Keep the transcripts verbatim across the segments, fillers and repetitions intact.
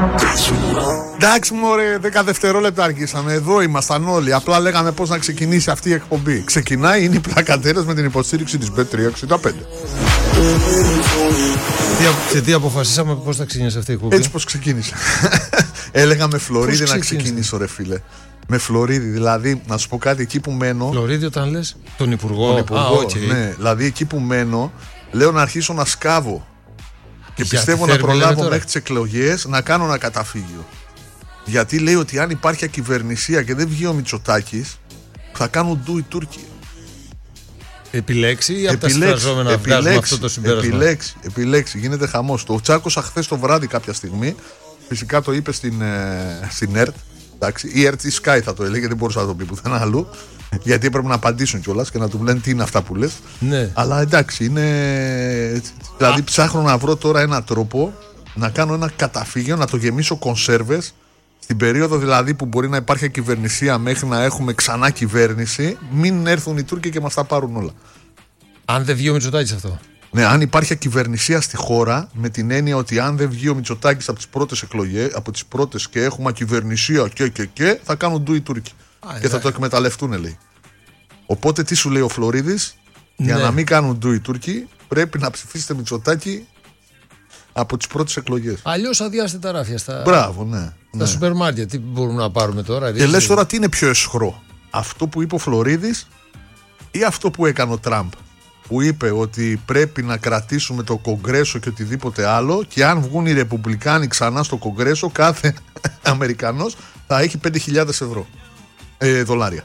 Εντάξει μωρέ, δέκα δευτερόλεπτα αργήσαμε. Εδώ ήμασταν όλοι. Απλά λέγαμε πώς να ξεκινήσει αυτή η εκπομπή. Ξεκινάει, είναι η πλακατέρας με την υποστήριξη της μπετ τριακόσια εξήντα πέντε. Και τι αποφασίσαμε πώς θα ξεκινήσει αυτή η εκπομπή? Έτσι πως ξεκίνησε. Έλεγα με Φλωρίδη να ξεκινήσω, ρε φίλε. Με Φλωρίδη, δηλαδή, να σου πω κάτι, εκεί που μένω. Φλωρίδη όταν λες τον Υπουργό. Τον Υπουργό, Α, okay. Ναι, δηλαδή εκεί που μένω, λέω να αρχίσω να σκάβω. Και για πιστεύω να προλάβω μέχρι τις εκλογές να κάνω ένα καταφύγιο. Γιατί λέει ότι αν υπάρχει ακυβερνησία και δεν βγει ο Μητσοτάκης, θα κάνουν ντου οι Τούρκοι. Επιλέξει ή από τα συμφραζόμενα βγάζουμε αυτό το συμπέρασμα? Επιλέξει, επιλέξει, γίνεται χαμός. Το τσάκωσα χθες το βράδυ κάποια στιγμή. Φυσικά το είπε στην, ε, στην ΕΡΤ. Εντάξει, η ΕΡΤ ή Sky θα το έλεγε, δεν μπορούσα να το πει πουθενά αλλού. Γιατί έπρεπε να απαντήσουν κιόλας και να του λένε τι είναι αυτά που λες. Ναι. Αλλά εντάξει, είναι. Δηλαδή, Α. ψάχνω να βρω τώρα έναν τρόπο να κάνω ένα καταφύγιο, να το γεμίσω κονσέρβες. Στην περίοδο δηλαδή που μπορεί να υπάρχει ακυβερνησία μέχρι να έχουμε ξανά κυβέρνηση, μην έρθουν οι Τούρκοι και μας τα πάρουν όλα. Αν δεν βγει ο Μητσοτάκης αυτό. Ναι, αν υπάρχει ακυβερνησία στη χώρα, με την έννοια ότι αν δεν βγει ο Μητσοτάκης από τις πρώτες εκλογές, από τις πρώτες και έχουμε ακυβερνησία και και και, θα κάνουν ντου οι Τούρκοι. Α, και θα το εκμεταλλευτούν, λέει. Οπότε τι σου λέει ο Φλωρίδης? Ναι. Για να μην κάνουν ντου οι Τούρκοι, πρέπει να ψηφίσετε Μητσοτάκη από τις πρώτες εκλογές. Αλλιώς αδειάστε τα ράφια στα, Μπράβο, ναι, στα ναι. σούπερ μάρκετ. Τι μπορούμε να πάρουμε τώρα? Και λες τώρα τι είναι πιο αισχρό, αυτό που είπε ο Φλωρίδης ή αυτό που έκανε ο Τραμπ, που είπε ότι πρέπει να κρατήσουμε το Κογκρέσο και οτιδήποτε άλλο, και αν βγουν οι Ρεπουμπλικάνοι ξανά στο Κογκρέσο, κάθε Αμερικανός θα έχει πέντε χιλιάδες ευρώ. Ε, δολάρια.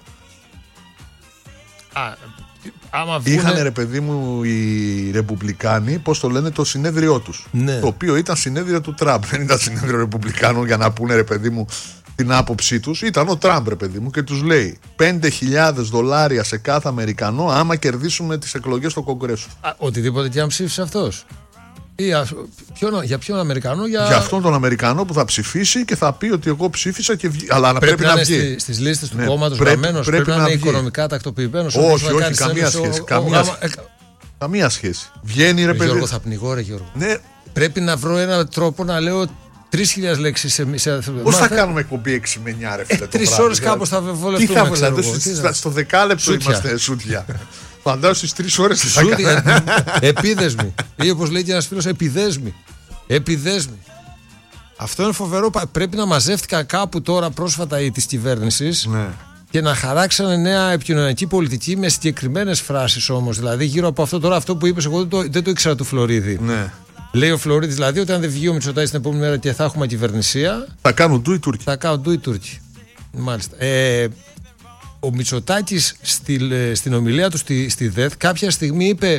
Α, άμα βγουνε... Είχαν, ρε παιδί μου, οι Ρεπουμπλικάνοι, πώς το λένε, το συνέδριό τους. Ναι. Το οποίο ήταν συνέδριο του Τραμπ. Δεν ήταν συνέδριο Ρεπουμπλικάνων για να πούνε, ρε παιδί μου, την άποψή τους. Ήταν ο Τραμπ, ρε παιδί μου, και τους λέει πέντε χιλιάδες δολάρια σε κάθε Αμερικανό άμα κερδίσουμε τις εκλογές στο Κογκρέσο. Α, οτιδήποτε και αν ψήφισε αυτός. Ή α, ποιον, για ποιον Αμερικανό? Για... για αυτόν τον Αμερικανό που θα ψηφίσει και θα πει ότι εγώ ψήφισα και βγει. Αλλά πρέπει, πρέπει να, να βγει. είναι στις λίστες του ναι, κόμματος πρέπει, γραμμένος, πρέπει, πρέπει να, να είναι βγει. οικονομικά τακτοποιημένος. Όχι, όχι, καμία σχέση. Ο, καμία, ο, σχέση. Ε, καμία σχέση. Βγαίνει, ρε παιδί. Γιώργο, θα πνιγώ, ρε Γιώργο. Ναι. Πρέπει να βρω έναν τρόπο να λέω τρεις χιλιάδες λέξεις σε, σε... Πώς θα κάνουμε εκπομπή έξι με εννιά, ρε φίλε? Ε, τρεις ώρες κάπως θα βολευτούμε. Τι θα βολευτούμε? Στο δεκάλεπτο είμαστε σούτια. Φαντάζομαι στις τρεις ώρες θα κάνουμε. Επίδεσμοι. Ή όπως λέει και ένας φίλος, επιδέσμοι. Επιδέσμοι. Αυτό είναι φοβερό. Πρέπει να μαζεύτηκαν κάπου τώρα πρόσφατα οι της κυβέρνησης, ναι, και να χαράξανε νέα επικοινωνιακή πολιτική με συγκεκριμένες φράσεις όμως. Δηλαδή γύρω από αυτό τώρα, αυτό που είπες, εγώ δεν το, δεν το ήξερα του Φλωρίδη. Ναι. Λέει ο Φλωρίδης δηλαδή ότι αν δεν βγει ο Μητσοτάκης την επόμενη μέρα και θα έχουμε κυβερνησία, θα κάνουν ντου οι Τούρκοι. Θα κάνουν ντου οι Τούρκοι. Μάλιστα. Ε, ο Μητσοτάκης στη, στην ομιλία του στη, στη ΔΕΘ κάποια στιγμή είπε,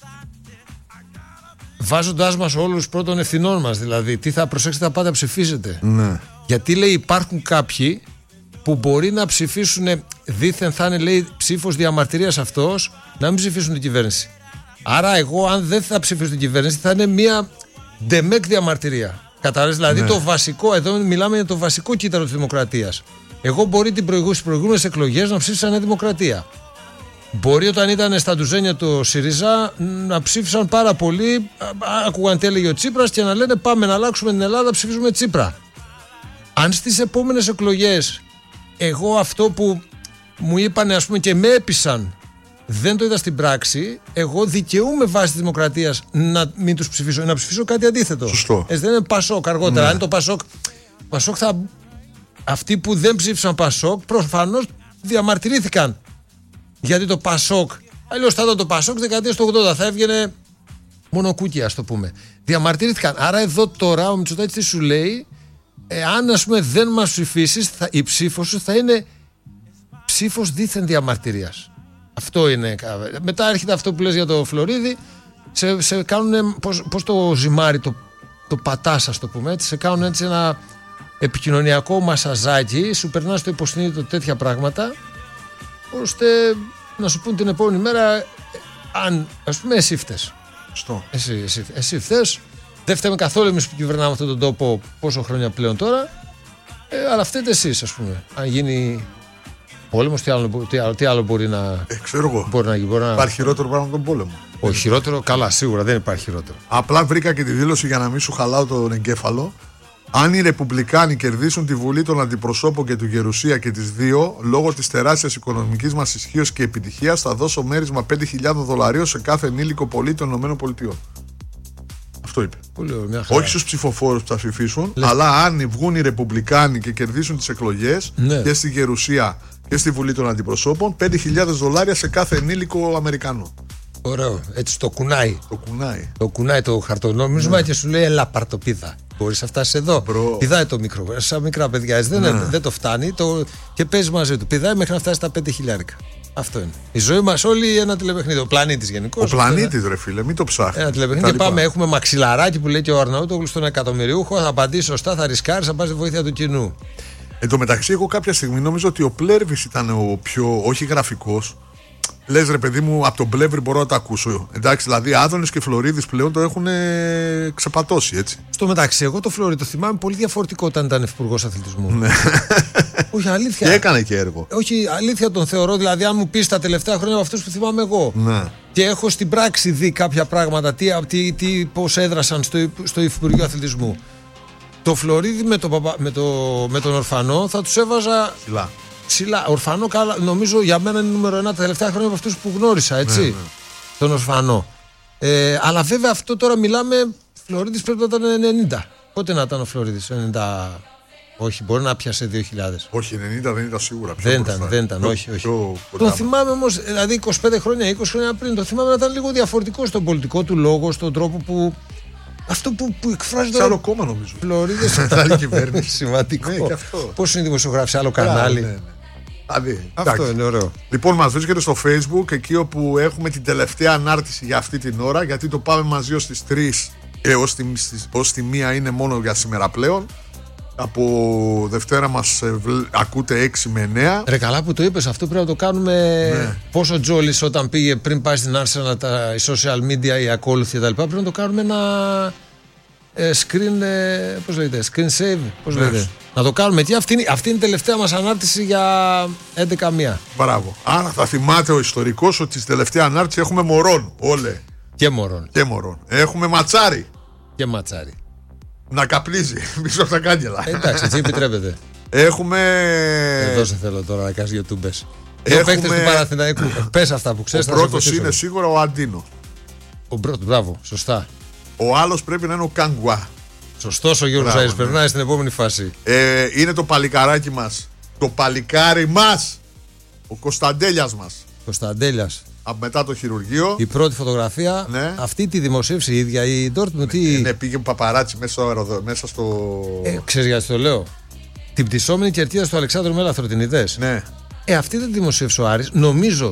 βάζοντάς μας όλους πρώτων ευθυνών μας, δηλαδή τι θα προσέξετε, θα πάτε να ψηφίσετε. Ναι. Γιατί λέει υπάρχουν κάποιοι που μπορεί να ψηφίσουν, δήθεν θα είναι, λέει, ψήφος διαμαρτυρίας αυτός, να μην ψηφίσουν την κυβέρνηση. Άρα εγώ αν δεν θα ψηφίσω την κυβέρνηση θα είναι μια ντεμεκ διαμαρτυρία. Κατάλαβες, δηλαδή, ναι, το βασικό, εδώ μιλάμε για το βασικό κύτταρο της δημοκρατίας. Εγώ μπορεί τις προηγούμενες εκλογές να ψήφισα Νέα Δημοκρατία. Μπορεί όταν ήταν στα ντουζένια το ΣΥΡΙΖΑ να ψήφισαν πάρα πολύ, άκουγαν τι έλεγε ο Τσίπρας και να λένε πάμε να αλλάξουμε την Ελλάδα, ψηφίζουμε Τσίπρα. Αν στις επόμενες εκλογές εγώ αυτό που μου είπανε, ας πούμε, και με έπεισαν, δεν το είδα στην πράξη, εγώ δικαιούμαι βάσει της δημοκρατίας να μην τους ψηφίσω, να ψηφίσω κάτι αντίθετο. Σωστό. Έτσι δεν είναι Πασόκ αργότερα. Ναι. Αν το Πασόκ, Πασόκ θα... Αυτοί που δεν ψήφισαν Πασόκ προφανώς διαμαρτυρήθηκαν. Γιατί το Πασόκ, αλλιώς θα ήταν το Πασόκ δεκαετία του ογδόντα, θα έβγαινε μονοκούκια, ας το πούμε. Διαμαρτυρήθηκαν. Άρα εδώ τώρα ο Μητσοτάκης τι σου λέει, εάν ας πούμε δεν μας ψηφίσεις, θα, η ψήφος σου θα είναι ψήφος δίθεν διαμαρτυρίας. Αυτό είναι. Μετά έρχεται αυτό που λες για το Φλωρίδη, σε, σε κάνουν, πώς, πώς το ζυμάρι, το, το πατάς, ας το πούμε έτσι, σε κάνουν έτσι ένα επικοινωνιακό μασαζάκι, σου περνά στο υποσυνείδητο τέτοια πράγματα, ώστε να σου πούν την επόμενη μέρα, αν, ας πούμε, εσύ φταίς. Εσύ, εσύ, εσύ φταίς. Δεν φταίμε καθόλου εμείς που κυβερνάμε αυτόν τον τόπο πόσο χρόνια πλέον τώρα, ε, αλλά φταίτε εσείς, ας πούμε. Αν γίνει πόλεμος, τι άλλο, τι άλλο, τι άλλο μπορεί να, ε, ξέρω εγώ. Μπορεί να γίνει. Μπορεί να... Υπάρχει χειρότερο πράγμα από τον πόλεμο. Όχι, χειρότερο, καλά, σίγουρα δεν υπάρχει χειρότερο. Απλά βρήκα και τη δήλωση για να μην σου χαλάω τον εγκέφαλο. Αν οι Ρεπουμπλικάνοι κερδίσουν τη Βουλή των Αντιπροσώπων και του Γερουσία και τις δύο, λόγω της τεράστιας οικονομικής μας ισχύως και επιτυχίας, θα δώσω μέρισμα πέντε χιλιάδες δολαρίων σε κάθε ενήλικο πολίτη των ΗΠΑ. Αυτό είπε. Πολύ ωραία, όχι στους ψηφοφόρους που θα ψηφίσουν, Λε... αλλά αν βγουν οι Ρεπουμπλικάνοι και κερδίσουν τις εκλογές, ναι, και στη Γερουσία και στη Βουλή των Αντιπροσώπων, πέντε χιλιάδες δολάρια σε κάθε ενήλικο Αμερικανό. Ωραίο. Έτσι το κουνάει. Το κουνάει. Το κουνάει το χαρτονόμισμα, ναι, και σου λέει έλα παρτοπίδα. Μπορείς να φτάσεις εδώ. Μπρο. Πηδάει το μικρό. Σαν μικρά παιδιά. Έτσι, δεν, ναι, δεν το φτάνει το... και παίζει μαζί του. Πηδάει μέχρι να φτάσει στα πέντε χιλιάρικα. Αυτό είναι. Η ζωή μας όλη ένα τηλεπαιχνίδι. Ο πλανήτης γενικώς. Ο πλανήτης, ρε φίλε, μην το ψάχνει. Ένα τηλεπαιχνίδι. Και πάμε, έχουμε μαξιλαράκι που λέει και ο Αρναούτογλου στον εκατομμυριούχο. Θα απαντήσει σωστά, θα ρισκάρει, θα πας στη βοήθεια του κοινού. Εν τω μεταξύ, εγώ κάποια στιγμή νόμιζα ότι ο Πλέρβης ήταν ο πιο, όχι γραφικός. Λες ρε παιδί μου, από τον Πλεύρη μπορώ να το ακούσω. Εντάξει, δηλαδή Άδωνης και Φλωρίδης πλέον το έχουν ξεπατώσει, έτσι. Στο μεταξύ, εγώ το Φλωρίδη το θυμάμαι πολύ διαφορετικό όταν ήταν υπουργός αθλητισμού. Ναι. Όχι, αλήθεια. Και έκανε και έργο. Όχι, αλήθεια τον θεωρώ. Δηλαδή, αν μου πεις τα τελευταία χρόνια από αυτούς που θυμάμαι εγώ. Ναι. Και έχω στην πράξη δει κάποια πράγματα, τι, τι, τι, πώς έδρασαν στο, στο Υπουργείο Αθλητισμού. Το Φλωρίδη με, το, με, το, με τον Ορφανό θα τους έβαζα. Ψηλά. Ψηλά. Ορφανό, νομίζω για μένα είναι νούμερο ένα τα τελευταία χρόνια από αυτούς που γνώρισα, έτσι. Ναι, ναι. Τον Ορφανό. Ε, αλλά βέβαια αυτό τώρα μιλάμε. Φλωρίδης πρέπει να ήταν ενενήντα. Πότε να ήταν ο Φλωρίδης, ενενήντα. Όχι, μπορεί να πιάσει δύο χιλιάδες. Όχι, ενενήντα δεν ήταν σίγουρα. Δεν ήταν, δεν ήταν, πιο, όχι. όχι. Πιο το θυμάμαι όμως, δηλαδή είκοσι πέντε χρόνια, είκοσι χρόνια πριν, το θυμάμαι να ήταν λίγο διαφορετικό στον πολιτικό του λόγο, στον τρόπο που. Αυτό που, που εκφράζει. Σε άλλο κόμμα νομίζω. Φλωρίδης. Σε άλλη κυβέρνηση. Σημαντικό. Ναι, πώς είναι η δημοσιογράφηση, άλλο κανάλι. Ναι, ναι. Δηλαδή, αυτό εντάξει. Είναι ωραίο. Λοιπόν, μας βρίσκεται στο Facebook, εκεί όπου έχουμε την τελευταία ανάρτηση για αυτή την ώρα, γιατί το πάμε μαζί ως τις τρεις έως τη, ως τη μία είναι μόνο για σήμερα πλέον. Από Δευτέρα μας ε, βλ, ακούτε έξι με εννέα. Ρε καλά που το είπες, αυτό πρέπει να το κάνουμε. Ναι. Πόσο Τζόλης όταν πήγε πριν πάει στην Arsenal, τα οι social media, οι ακόλουθοι κτλ. Πρέπει να το κάνουμε ένα ε, screen, ε, πώς λέγεται, screen save, πώς ναι. λέγεται. Να το κάνουμε εκεί. Αυτή είναι, αυτή είναι η τελευταία μας ανάρτηση για έντεκα μία. Μπράβο. Άρα θα θυμάται ο ιστορικός ότι στη τελευταία ανάρτηση έχουμε μωρών. Όλε. Και μωρών. Και μωρών. Έχουμε ματσάρι. Και ματσάρι. Να καπνίζει πίσω από τα κάγκελα. Ε, εντάξει, έτσι επιτρέπεται. Έχουμε. Εδώ σε θέλω τώρα να κάνεις YouTubers. Έχουμε... παίκτες του Παναθηναϊκού. Πες αυτά που ξέρεις. Ο πρώτος είναι σίγουρα ο Αντίνο. Ο πρώτος, μπράβο, σωστά. Ο άλλος πρέπει να είναι ο Καγκουά. Σωστός ο Γιώργος Άης, ναι. Περνάει στην επόμενη φάση. Ε, είναι το παλικαράκι μας. Το παλικάρι μας. Ο Κωνσταντέλιας μας. Κωνσταντέλιας. Μετά το χειρουργείο. Η πρώτη φωτογραφία, ναι. Αυτή τη δημοσίευσε η ίδια η Ντόρτμουντ. Ναι, τι... ναι, πήγε παπαράτσι μέσα στο. Αεροδο... μέσα στο... Ε, ξέρεις γιατί το λέω. Την πτυσσόμενη κερκίδα του Αλεξάνδρου Μέλαθρο την είδες. Ναι. Ε, αυτή δεν τη δημοσίευσε ο Άρης. Νομίζω.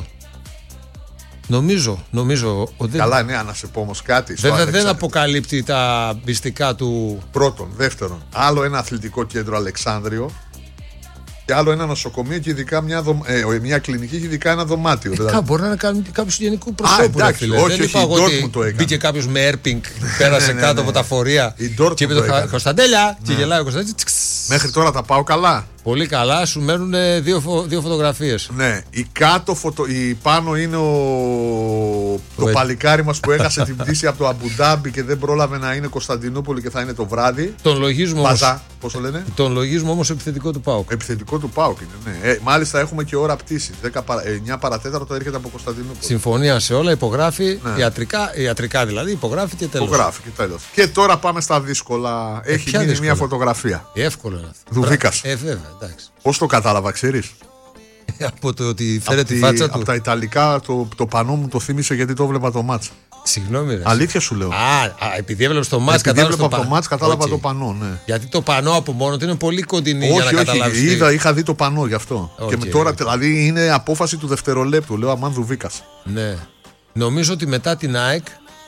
Νομίζω, νομίζω ότι. Καλά, ναι, να σε πω όμως κάτι. Βέβαια δεν αποκαλύπτει τα μυστικά του. Πρώτον. Δεύτερον, άλλο ένα αθλητικό κέντρο Αλεξάνδριο. Και άλλο ένα νοσοκομείο και ειδικά μια, δο... ε, μια κλινική και ειδικά ένα δωμάτιο. Ε, δηλαδή. Μπορεί να κάνει κάποιο γενικού προσώπου. Α, εντάξει, όχι, δεν όχι, η Ντόρτμουντ το έκανε. Μπήκε κάποιο με έρπινγκ, πέρασε ναι, ναι, κάτω από τα φορεία. Και είπε το Κωνσταντέλια. Και γελάει ο Κωνσταντέλια. Μέχρι τώρα τα πάω καλά. Πολύ καλά, σου μένουν δύο, φω... δύο φωτογραφίες. Ναι, η κάτω φωτο... η πάνω είναι ο... το, το παλικάρι μας που έχασε την πτήση από το Αμπουντάμπι και δεν πρόλαβε να είναι Κωνσταντινούπολη και θα είναι το βράδυ. Τον λογίζουμε όμως. Πώς το λένε? Τον λογίζουμε όμως επιθετικό του ΠΑΟΚ. Επιθετικό του ΠΑΟΚ είναι, ναι. Ε, μάλιστα έχουμε και ώρα πτήση. εννιά παρατέταρτο έρχεται από Κωνσταντινούπολη. Συμφωνία σε όλα, υπογράφει. Ναι. Ιατρικά, ιατρικά δηλαδή, υπογράφει και τέλος. Υπογράφει και τέλος. Και τώρα πάμε στα δύσκολα. Ε, Έχει μείνει μια φωτογραφία. Εύκολο είναι αυτό. Δουβίκας. Ε, βέβαια, εντάξει. Πώς το κατάλαβα, ξέρεις? Από το ότι φέρεται τη φάτσα του. Από τα Ιταλικά το, το πανό μου το θύμισε γιατί το έβλεπα το μάτς. Συγγνώμη, ρε. Αλήθεια σου λέω. Α, α επειδή έβλεπε το μάτς, κατάλαβα. Επειδή έβλεπα το μάτς, κατάλαβα okay. το πανό, ναι. Γιατί το πανό από μόνο του είναι πολύ κοντινή όχι, για να όχι, καταλάβεις. Όχι, είδα, είχα δει το πανό γι' αυτό. Okay, και με τώρα, okay. δηλαδή, είναι απόφαση του δευτερολέπτου. Λέω αμάν Δουβίκας. Ναι. Νομίζω ότι μετά την ΑΕΚ,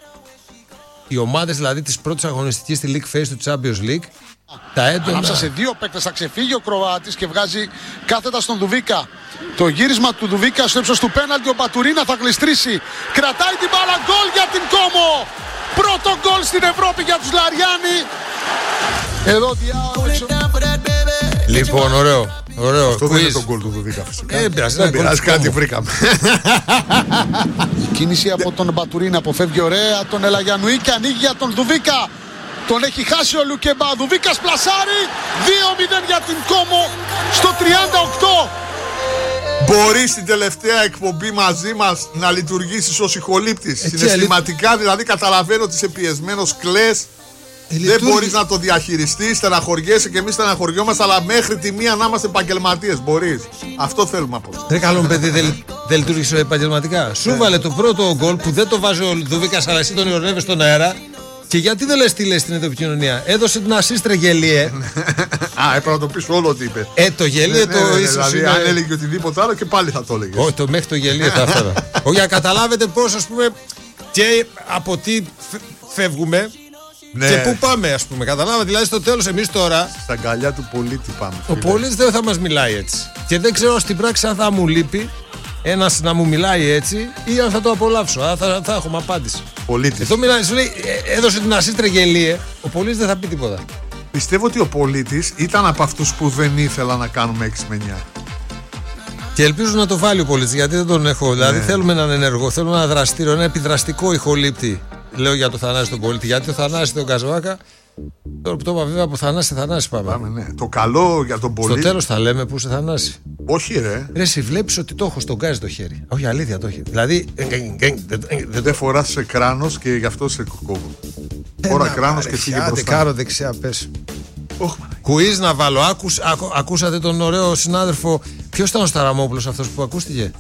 οι ομάδες δηλαδή της πρώτης αγωνιστικής στη League Phase του Champions League. Τα έντονα... Ανάμεσα σε δύο παίκτες θα ξεφύγει ο Κροάτης και βγάζει κάθετα στον Δουβίκα. Το γύρισμα του Δουβίκα στο ύψος του πέναλτι, ο Μπατουρίνα θα γλιστρήσει. Κρατάει την μπάλα, γκολ για την Κόμο. Πρώτο γκολ στην Ευρώπη για τους Λαριάννη. Εδώ διάολο. Λοιπόν, ωραίο. Ωραίο. Αυτό δεν είναι το γκολ του Δουβίκα φυσικά. Ε, πειράζει, δεν πειράζει, κάτι βρήκαμε. Η κίνηση από τον Μπατουρίνα αποφεύγει ωραία τον Ελαγιανουή και ανοίγει για τον Δουβίκα. Τον έχει χάσει ο Λουκεμπά. Δουβίκας πλασάρει. δύο μηδέν για την Κόμο στο τριάντα οκτώ. Μπορεί στην τελευταία εκπομπή μαζί μας να λειτουργήσεις ως ηχολήπτης. Συναισθηματικά δηλαδή καταλαβαίνω ότι είσαι πιεσμένος, κλαις. Δεν μπορείς να το διαχειριστείς, στεναχωριέσαι και εμείς στεναχωριόμαστε, αλλά μέχρι τη μία να είμαστε επαγγελματίες. Μπορείς. Αυτό θέλουμε από εσάς. Ρε καλό παιδί, δεν δε λειτουργήσε επαγγελματικά. Σου βάλε το πρώτο γκολ που δεν το βάζει ο Δουβίκας, αλλά εσύ τον ειρωνεύεις στον αέρα. Και γιατί δεν λες τι λες στην επικοινωνία? Έδωσε την ασίστρε γελίε. Α, έπρεπε να το πεις όλο ότι είπε. Ε, το γελίε το ίσως. Δηλαδή, αν έλεγε οτιδήποτε άλλο και πάλι θα το έλεγε. Όχι, το μέχρι το γελίε θα έφερα. Όχι, για να καταλάβετε πώς, ας πούμε, και από τι φεύγουμε. Ναι. Και πού πάμε, ας πούμε, καταλάβατε. Δηλαδή στο τέλος, εμείς τώρα. Στα αγκαλιά του πολίτη πάμε. Ο πολίτης δεν θα μας μιλάει έτσι. Και δεν ξέρω στην πράξη αν θα μου λείπει ένας να μου μιλάει έτσι ή αν θα το απολαύσω. Α, θα, θα έχουμε απάντηση. Πολίτης. Εδώ μιλάει, σου λέει, έδωσε την ασίστρε γελίε. Ο πολίτης δεν θα πει τίποτα. Πιστεύω ότι ο πολίτης ήταν από αυτούς που δεν ήθελα να κάνουμε έξι με εννιά. Και ελπίζω να το βάλει ο πολίτης, γιατί δεν τον έχω. Δηλαδή ναι. Θέλουμε έναν ενεργό, θέλουμε ένα δραστήριο, ένα επιδραστικό ηχολήπτη. Λέω για το Θανάση τον πολίτη, γιατί ο Θανάση τον Καζαβάκα. Τώρα που το είπα, βέβαια από Θανάση, Θανάση πάμε. Πάμε ναι. Το καλό για τον πολίτη. Στο τέλος θα λέμε που είσαι Θανάση. Όχι, ρε. Ρε, εσύ βλέπεις ότι το έχω στον γκάζι το χέρι. Όχι, αλήθεια το έχει. Δηλαδή. Δεν φοράς σε κράνος και γι' αυτό σε κόβω. Φορά κράνος και φύγε μπροστά. Κάρο δεξιά, πες. Κουίζ να βάλω. Άκους, ακού, ακούσατε τον ωραίο συνάδελφο. Ποιος ήταν ο Σταραμόπουλος αυτός που ακούστηκε?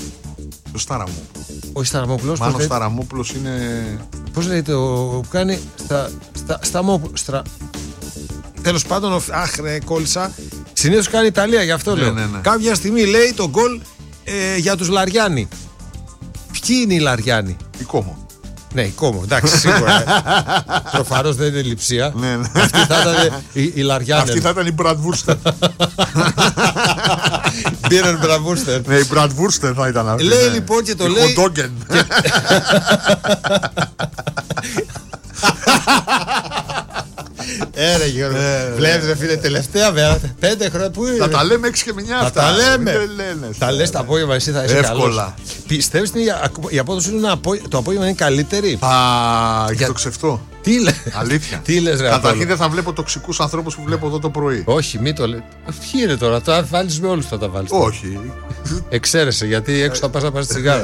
Ο Σταραμόπουλος. Ο Σταραμόπουλος. Μάλλον ο Σταραμόπουλος είναι. Πώς λέγεται ο που κάνει. Στα, στα, Σταμόπουλο. Στρα... Τέλος πάντων, ο... αχ, ρε, κόλλησα. Συνήθως κάνει Ιταλία, γι' αυτό ναι, λέω. Ναι, ναι. Κάποια στιγμή λέει το γκολ ε, για τους Λαριάννη. Ποιοι είναι οι Λαριάννη? Η Κόμο. Ναι, η Κόμο, εντάξει, σίγουρα. Προφανώς δεν είναι λειψία. Ναι, ναι. Αυτή θα ήταν η, η Λαριάννη. Αυτή θα ήταν η Μπραντβούρστερ. Μπήρεν Μπραντβούρστερ. Ναι, η Μπραντβούρστερ θα ήταν αυτή. Λέει λοιπόν και το λέει. Χοντόγγεν. Έρε Γιώργο, βλέπεις ρε φίλε, τελευταία μέρα, πέντε χρόνια που είναι. Θα τα λέμε έξι και με εννιά αυτά. Θα τα λέμε. Τα λες το απόγευμα, εσύ θα είσαι καλός. Εύκολα. Πιστεύεις η απόδοση είναι το απόγευμα είναι καλύτερη? Α, για το ξεφτώ. Τι λες? Αλήθεια. Τι λες ρε? Καταρχήν δεν θα βλέπω τοξικούς ανθρώπους που βλέπω εδώ το πρωί. Όχι, μην το λέει. Ποιοι είναι τώρα, το βάλεις με όλους θα τα βάλεις. Όχι. Εξαίρεσαι, γιατί έξω θα πας να πάρεις τσιγάρα.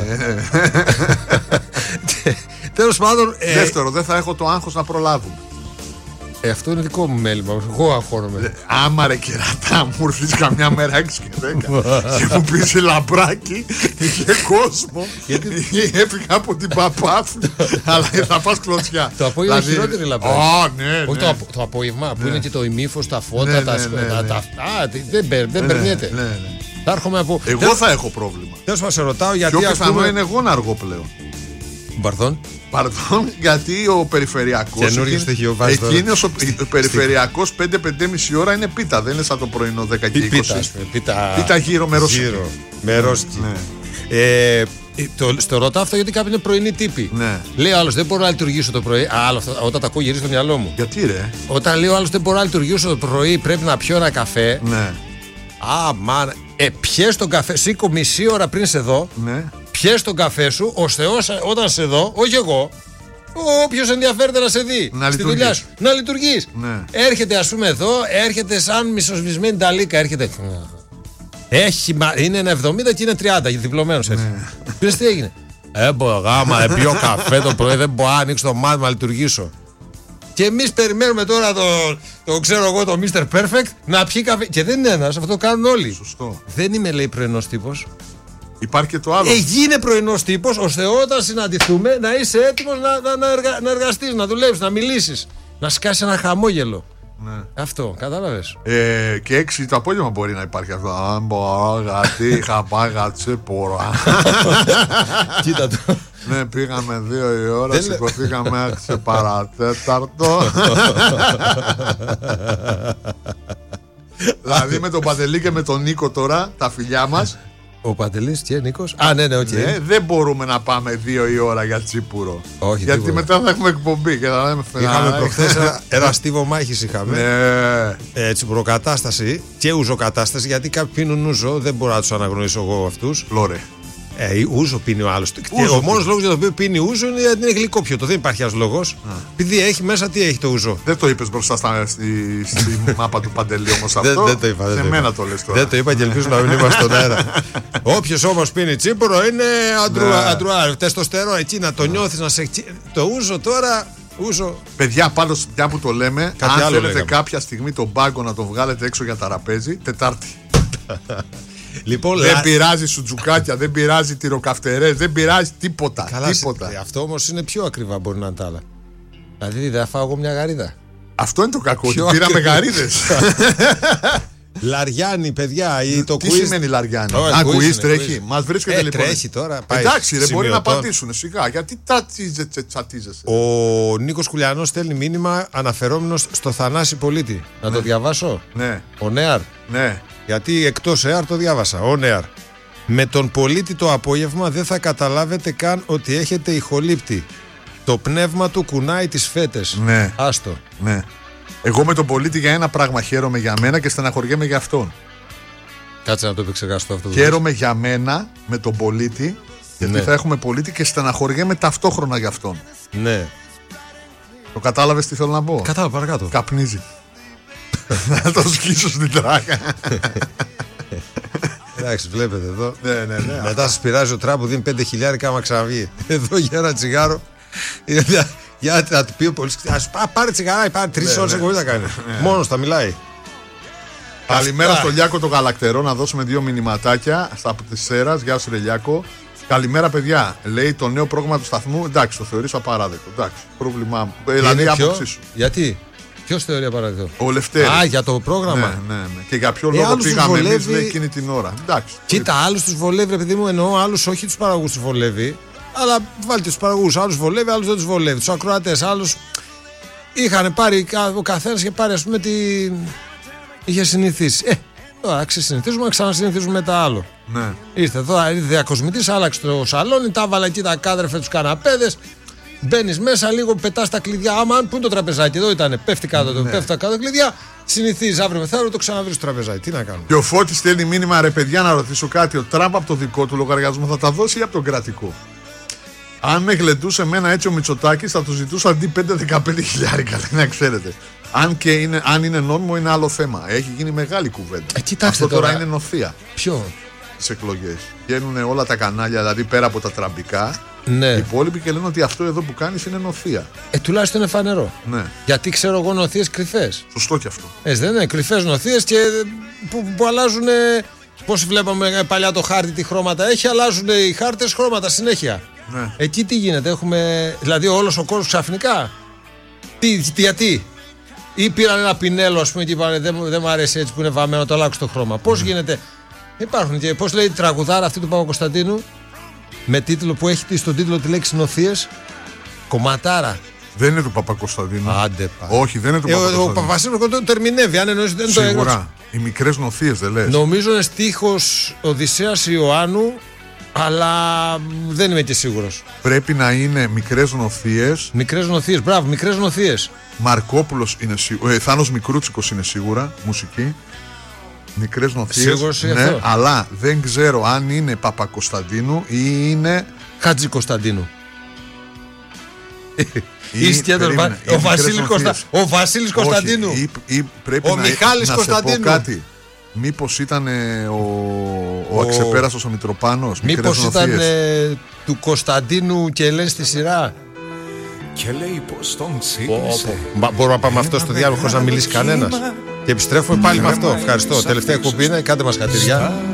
Τέλος πάντων. Δεύτερο, δεν θα έχω το άγχος να προλάβουμε. Ε, αυτό είναι δικό μου μέλημα. Εγώ αγχώνομαι. Άμα ρε κερατά μου έρθεις καμιά μέρα έξι και δέκα και μου πεις λαμπράκι, είχε κόσμο. Γιατί έφυγα από την Παπάθλη, αλλά θα πας κλωτσιά. Το απόγευμα είναι χειρότερη λαμπράκι. Α, ναι, όχι ναι. Το απόγευμα που είναι και το ημίφος, τα φώτα, τα. Α, δεν περνιέται. Θα έρχομαι από. Εγώ θα έχω πρόβλημα. Τέλος πάντων, σε ρωτάω γιατί. Πιο πιθανό είναι εγώ να αργώ πλέον. Μπαρδόν. Παρδόν, γιατί ο περιφερειακός. Καινούργιο στοιχείο βάζει. Εκείνος ο περιφερειακός πέντε με πέντε και μισή ώρα είναι πίτα, δεν είναι σαν το πρωινό δέκα και είκοσι. Πίτα, πίτα γύρω με ρωσική. Γύρω, με ρωσική. Ναι. Ε, το, στο ρωτάω αυτό γιατί κάποιοι είναι πρωινοί τύποι. Ναι. Λέει ο άλλος δεν μπορώ να λειτουργήσω το πρωί. Α, άλλο, όταν τα ακούω γυρίζει στο μυαλό μου. Γιατί ρε? Όταν λέει ο άλλος δεν μπορώ να λειτουργήσω το πρωί, πρέπει να πιω ένα καφέ. Ναι. Α, μάνα. Ε, πιες τον καφέ, σήκω μισή ώρα πριν σε δω. Ναι. Πιες τον καφέ σου, ο Θεός όταν σε δω, όχι εγώ. Όποιος ενδιαφέρεται να σε δει να στη δουλειά σου, να λειτουργείς. Ναι. Έρχεται ας πούμε εδώ, έρχεται σαν μισοσβησμένη ταλίκα, έρχεται. Έχει, είναι ένα εβδομήντα και είναι τριάντα, διπλωμένος έρχεται. Ναι. Πες τι έγινε? Έμπω γάμα, ε, πιω καφέ το πρωί, δεν μπορώ να ανοίξω το μάτι να λειτουργήσω. Και εμείς περιμένουμε τώρα το, το ξέρω εγώ, το μίστερ Perfect να πιει καφέ. Και δεν είναι ένας, αυτό το κάνουν όλοι. Σωστό. Δεν είμαι, λέει, πρωινός τύπος. Υπάρχει και το άλλο. Ε, γίνε πρωινός τύπος, ώστε όταν συναντηθούμε να είσαι έτοιμος να, να, να, εργα, να εργαστείς, να δουλεύεις, να μιλήσεις, να σκάσεις ένα χαμόγελο. Ναι. Αυτό, κατάλαβες. Ε, και έξι το απόγευμα μπορεί να υπάρχει αυτό. Αν μπορώ, γιατί είχα πάει γατσέπορα. Κοίτα το. Ναι, πήγαμε δύο η ώρα, σηκωθήκαμε έξι παρατέταρτο. Δηλαδή με τον Παντελή και με τον Νίκο τώρα, τα φιλιά μας. Ο Παντελής και Νίκος. Α, ναι, ναι, οκ. Okay. Ναι, δεν μπορούμε να πάμε δύο η ώρα για τσίπουρο. Όχι, γιατί τίποτα. Μετά θα έχουμε εκπομπή και θα λέμε φαινά. Είχαμε προχθές ένα, ένα στίβο μάχης είχαμε. Ναι. Ε, τσιμπουροκατάσταση και ουζοκατάσταση. Γιατί κάποιοι πίνουν ουζο, δεν μπορώ να τους αναγνωρίσω εγώ αυτούς. Λόρε. Ε, ούζο πίνει ο άλλος. Ο μόνος λόγος για τον οποίο πίνει ούζο είναι γιατί είναι γλυκόπιωτο. Δεν υπάρχει άλλος λόγος. Επειδή έχει μέσα, τι έχει το ούζο. Δεν το είπες μπροστά στα, στη, στη μάπα του Παντελή όμως αυτό. Δεν, δεν το είπα. Σε δεν μένα το λες τώρα. Δεν το είπα και ελπίζω να μην είμαστε στον αέρα. Όποιος όμως πίνει τσίπουρο είναι αντρουάρ. Τεστοστερό εκεί να το νιώθεις, να σε. Το ούζο τώρα. Ούζο. Παιδιά, πάντως μια που το λέμε, κάτι αν θέλετε λέγαμε. κάποια στιγμή τον μπάγκο να τον βγάλετε έξω για τραπέζι, Τετάρτη. Λοιπόν, δεν λα... πειράζει σουτζουκάκια, δεν πειράζει τυροκαυτερές, δεν πειράζει τίποτα. Καλά, τίποτα. Σε... Αυτό όμως είναι πιο ακριβά μπορεί να είναι τα άλλα. Δηλαδή δεν θα φάω εγώ μια γαρίδα. Αυτό είναι το κακό. Πιο Πήραμε ακριβά. γαρίδες. Λαριάνι, παιδιά. Ή το Τι quiz... σημαίνει Λαριάνι? Oh, Α, quiz quiz είναι, τρέχει. quiz. Μας βρίσκεται Ε, λοιπόν. τρέχει τώρα. Πάει Εντάξει, δεν μπορεί να σημειωτών. απαντήσουν σιγά. Γιατί τσατίζεσαι. Ο Νίκος Κουλιανός στέλνει μήνυμα αναφερόμενος στο Θανάση Πολίτη. Να το διαβάσω. Ναι, Ο Νέαρ. ναι. Γιατί εκτός ΕΑΡ το διάβασα. Ο Νέαρ. Με τον Πολίτη το απόγευμα δεν θα καταλάβετε καν ότι έχετε ηχολήπτη. Το πνεύμα του κουνάει τις φέτες. Ναι. Άστο. Ναι. Εγώ με τον πολίτη για ένα πράγμα χαίρομαι για μένα και στεναχωριέμαι για αυτόν. Κάτσε να το επεξεργαστώ αυτό. Χαίρομαι για μένα με τον πολίτη, γιατί Ναι. θα έχουμε πολίτη και στεναχωριέμαι ταυτόχρονα για αυτόν. Ναι. Το κατάλαβες τι θέλω να πω? Κατάλαβα παρακάτω. Καπνίζει. Να το σκίσω στην τράκα. Εντάξει, βλέπετε εδώ. Ναι, ναι, ναι. Μετά σας πειράζει ο Τραμπ που δίνει πέντε χιλιάρικα άμα ξαναβγεί. Εδώ για ένα τσιγάρο. Για, για να του πει ο πολίτης, ας πά, πάρε τσιγαράκι, πάρε τρεις Ναι, ώρες ναι. εκπομπή θα κάνει. Μόνος θα μιλάει. Καλημέρα Αυτά. στο Λιάκο το Γαλακτερό, να δώσουμε δύο μηνυματάκια στα τη Σέρας. Γεια σου, ρε Λιάκο. Καλημέρα, παιδιά. Λέει το νέο πρόγραμμα του σταθμού. Εντάξει, το θεωρείς απαράδεκτο. Εντάξει, πρόβλημά μου. Ε, Δηλαδή, Είναι ποιο? άποψή σου. Γιατί, ποιος θεωρεί απαράδεκτο? Ο Λευτέρης. Α, για το πρόγραμμα. Ναι, ναι, ναι. Και για ποιο Ε, λόγο άλλους τους πήγαμε εμείς, βολεύει- λέει, εκείνη την ώρα. Εντάξει. Κοίτα, άλλους τους βολεύει, ρε παιδί μου, εννοώ άλλους, όχι τους παραγωγούς τους βολεύει. Αλλά βάλτε τους παραγωγούς. Άλλους βολεύει, άλλους δεν τους βολεύει. Τους ακροατές, άλλους. Είχαν πάρει, ο καθένας είχε πάρει, ας πούμε, τι είχε συνηθίσει. Ε, τώρα ξεσυνηθίζουμε, να ξανασυνηθίζουμε μετά άλλο. Ναι. Ήρθε εδώ, ήρθε διακοσμητής, άλλαξε το σαλόνι, τα βάλα εκεί τα κάδρεφε τους καναπέδες. Μπαίνεις μέσα, λίγο πετάς τα κλειδιά. Άμα, πού είναι το τραπεζάκι, εδώ ήταν. Πέφτει κάτω, το, Ναι. πέφτει κάτω τα κλειδιά. Συνηθίζεις αύριο μεθαύριο το ξαναβρεις το τραπεζάκι. Τι να κάνουμε. Και ο Φώτης στέλνει μήνυμα, ρε παιδιά, να ρωτήσω κάτι. Ο Τραμπ από το δικό του λογαριασμό θα τα δώσει ή από τον κρατικό? Αν με γλεντούσε εμένα έτσι ο Μητσοτάκης, θα του ζητούσα αντί πέντε δεκαπέντε χιλιάρικα. Να ξέρετε. Αν, και είναι, αν είναι νόμιμο, είναι άλλο θέμα. Έχει γίνει μεγάλη κουβέντα. Ε, κοιτάξτε Αυτό τώρα, τώρα. είναι νοθεία Ποιο? στις εκλογές. Βγαίνουν όλα τα κανάλια, δηλαδή πέρα από τα τραμπικά, Ναι. οι υπόλοιποι και λένε ότι αυτό εδώ που κάνεις είναι νοθεία. Ε, τουλάχιστον είναι φανερό. Ναι, Γιατί ξέρω εγώ νοθείες κρυφές. σωστό κι αυτό. Έτσι δεν είναι, κρυφές νοθείες και που, που αλλάζουν. Πώς βλέπαμε παλιά το χάρτη, τι χρώματα έχει, αλλάζουν οι χάρτες χρώματα συνέχεια. Ναι. Εκεί τι γίνεται, έχουμε. Δηλαδή όλος ο κόσμος ξαφνικά. Τι, τι, γιατί. Ή πήραν ένα πινέλο, ας πούμε, και είπαν δεν, δεν μου αρέσει έτσι που είναι βαμμένο, το αλλάξω το χρώμα. Πώς γίνεται. Υπάρχουν και πώς λέει η τραγουδάρα αυτή του Παπακοσταντίνου, με τίτλο που έχει στον τίτλο τη λέξη νοθείες. Κομματάρα. Δεν είναι του Παπακοσταντίνου. Άντε πα. Όχι, δεν είναι του Ε, ο ο Παπακοσταντίνου. Παπασίλος το το ερμηνεύει, αν εννοείς δεν το έγραψε. Σίγουρα. Οι μικρές νοθείες δεν λες? Νομίζω είναι στίχος Οδυσσέας Ιωάννου, αλλά δεν είμαι και σίγουρος. Πρέπει να είναι μικρές νοθείες. Μικρές νοθείες, μπράβο, μικρές νοθείες. Μαρκόπουλος είναι σίγουρα. Ε, Θάνος Μικρούτσικος είναι σίγουρα. Μουσική. Μικρές νοθείες. Σίγουρος είναι ναι, αυτό? αλλά δεν ξέρω αν είναι Παπακοσταντίνου ή είναι. Χατζη Κωνσταντίνου. ή- Ή σκέτος, περίμενε, ο ή Βασίλης μικρές Κωνστα... νοθείες. ο Βασίλης Κωνσταντίνου. Όχι, ή, ή πρέπει Ο να, Μιχάλης να σε Κωνσταντίνου. πω κάτι. Μήπως ήταν ε, ο, ο, Ο- αξεπέραστος ο Μητροπάνος. Μήπως Μικρές ήταν νοθείες. ε, του Κωνσταντίνου και Ελένη στη σειρά. Και λέει πως τον Πω, ξύπνησε. πω. Μπα- Μπορούμε να πάμε αυτό στο διάλογο χωρίς να μιλήσει κανένας. Και επιστρέφουμε πάλι με αυτό. Ευχαριστώ. Τελευταία εκπομπή είναι. Κάντε μας χατήρια.